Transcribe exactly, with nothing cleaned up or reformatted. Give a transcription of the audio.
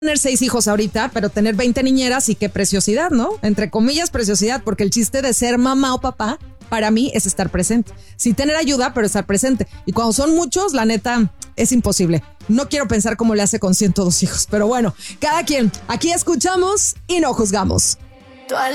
tener seis hijos ahorita, pero tener veinte niñeras y qué preciosidad, ¿no? Entre comillas, preciosidad, porque el chiste de ser mamá o papá, para mí, es estar presente. Sí tener ayuda, pero estar presente. Y cuando son muchos, la neta, es imposible. No quiero pensar cómo le hace con ciento dos hijos, pero bueno, cada quien. Aquí escuchamos y no juzgamos.